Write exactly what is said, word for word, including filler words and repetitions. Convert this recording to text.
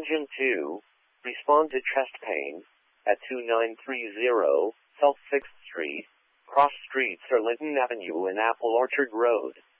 Engine two, respond to chest pain, at two nine three zero South sixth Street, cross streets are Linton Avenue and Apple Orchard Road.